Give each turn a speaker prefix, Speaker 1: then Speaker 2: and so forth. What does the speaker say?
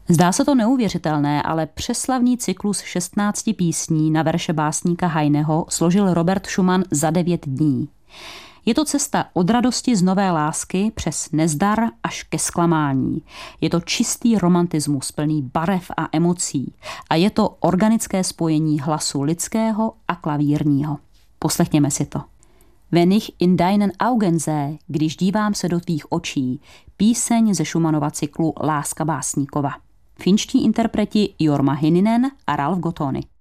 Speaker 1: Zdá se to neuvěřitelné, ale přeslavný cyklus 16 písní na verše básníka Heineho složil Robert Schumann za 9 dní. Je to cesta od radosti z nové lásky přes nezdar až ke zklamání. Je to čistý romantismus plný barev a emocí a je to organické spojení hlasu lidského a klavírního. Poslechněme si to. Wenn ich in deinen Augen sehe, když dívám se do tvých očí, píseň ze Schumannova cyklu Láska básníkova. Finští interpreti Jorma Hininen a Ralf Gottoni.